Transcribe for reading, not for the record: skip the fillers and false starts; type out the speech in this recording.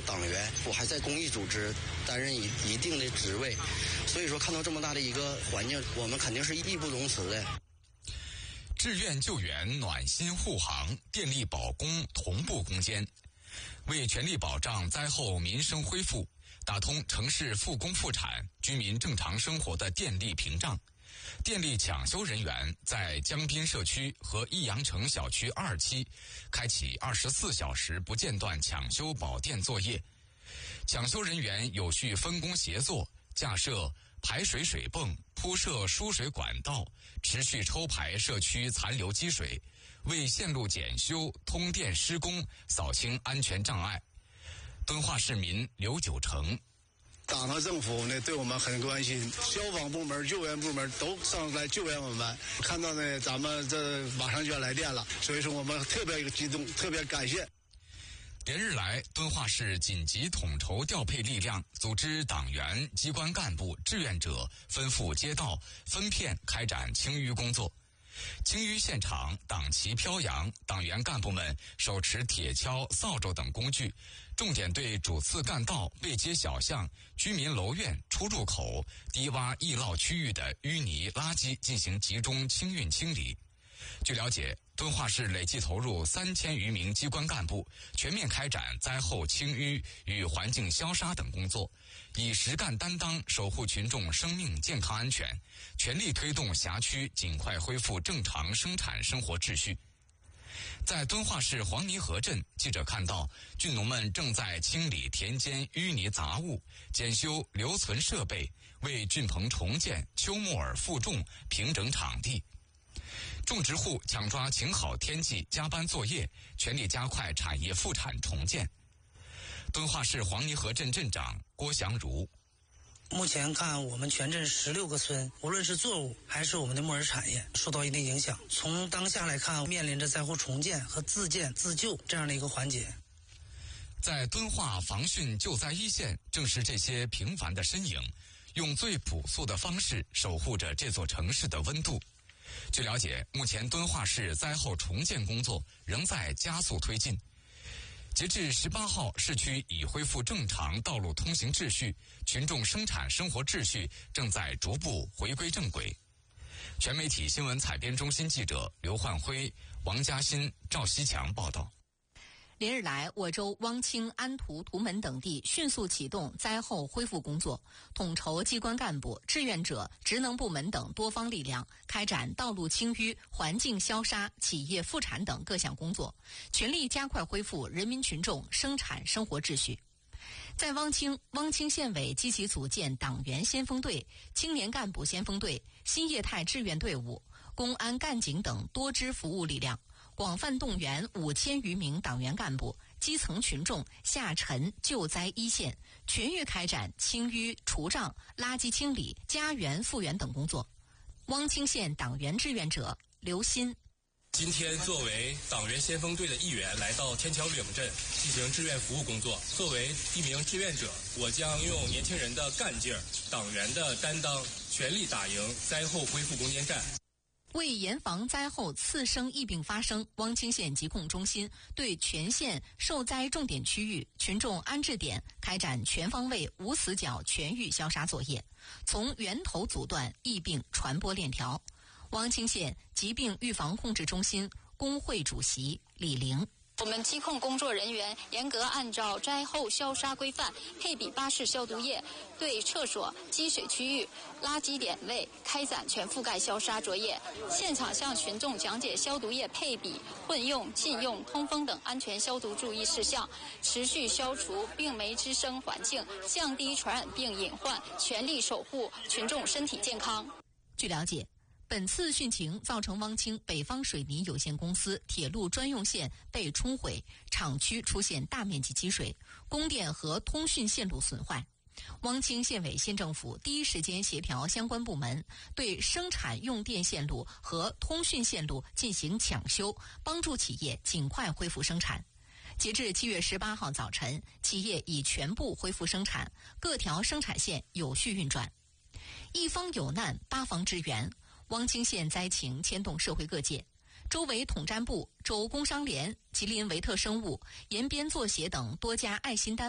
党员，我还在公益组织担任一定的职位，所以说看到这么大的一个环境，我们肯定是义不容辞的。 志愿救援暖心护航，电力保供同步攻坚，为全力保障灾后民生恢复，打通城市复工复产、居民正常生活的电力屏障。电力抢修人员在江滨社区和益阳城小区2期开启24小时不间断抢修保电作业。抢修人员有序分工协作，架设排水水泵，铺设输水管道，持续抽排社区残留积水，为线路检修、通电施工扫清安全障碍。敦化市民刘九成： 党和政府呢对我们很关心，消防部门、救援部门都上来救援我们。看到呢咱们这马上就要来电了，所以说我们特别激动，特别感谢。 连日来，敦化市紧急统筹调配力量，组织党员、机关干部、志愿者分赴街道，分片开展清淤工作。清淤现场党旗飘扬，党员干部们手持铁锹、扫帚等工具，重点对主次干道、背街小巷、居民楼院、出入口、低洼易涝区域的淤泥垃圾进行集中清运清理。据了解，敦化市累计投入3000余名机关干部，全面开展灾后清淤与环境消杀等工作，以实干担当守护群众生命健康安全，全力推动辖区尽快恢复正常生产生活秩序。在敦化市黄泥河镇，记者看到菌农们正在清理田间淤泥杂物，检修留存设备，为菌棚重建、秋木耳复种平整场地。种植户抢抓晴好天气，加班作业，全力加快产业复产重建。敦化市黄泥河镇镇长郭祥如： 目前看，我们全镇16个村，无论是作物还是我们的木耳产业受到一定影响。从当下来看，面临着灾后重建和自建自救这样的一个环节。 在敦化防汛救灾一线，正是这些平凡的身影，用最朴素的方式守护着这座城市的温度。据了解，目前敦化市灾后重建工作仍在加速推进。截至18号，市区已恢复正常道路通行秩序，群众生产生活秩序正在逐步回归正轨。全媒体新闻采编中心记者刘焕辉、王嘉欣、赵西强报道。 连日来，我州汪清、安图、图门等地迅速启动灾后恢复工作，统筹机关干部、志愿者、职能部门等多方力量，开展道路清淤、环境消杀、企业复产等各项工作，全力加快恢复人民群众生产生活秩序。在汪清县委积极组建党员先锋队、青年干部先锋队、新业态志愿队伍、公安干警等多支服务力量，广泛动员5000余名党员干部、基层群众下沉救灾一线，全域开展清淤除障、垃圾清理、家园复原等工作。汪清县党员志愿者刘鑫： 今天作为党员先锋队的一员来到天桥岭镇进行志愿服务工作。作为一名志愿者，我将用年轻人的干劲儿、党员的担当，全力打赢灾后恢复攻坚战。 为严防灾后次生疫病发生，汪清县疾控中心对全县受灾重点区域、群众安置点开展全方位无死角全域消杀作业，从源头阻断疫病传播链条。汪清县疾病预防控制中心工会主席李玲： 我们疾控工作人员严格按照灾后消杀规范，配比巴氏消毒液，对厕所、积水区域、垃圾点位开展全覆盖消杀作业。现场向群众讲解消毒液配比、混用、禁用、通风等安全消毒注意事项，持续消除病媒滋生环境，降低传染病隐患，全力守护群众身体健康。 据了解，本次汛情造成汪清北方水泥有限公司铁路专用线被冲毁，厂区出现大面积积水，供电和通讯线路损坏。汪清县委县政府第一时间协调相关部门，对生产用电线路和通讯线路进行抢修，帮助企业尽快恢复生产。截至7月18号早晨，企业已全部恢复生产，各条生产线有序运转。一方有难，八方支援。汪清县灾情牵动社会各界，州委统战部、州工商联、吉林维特生物、延边作协等多家爱心单位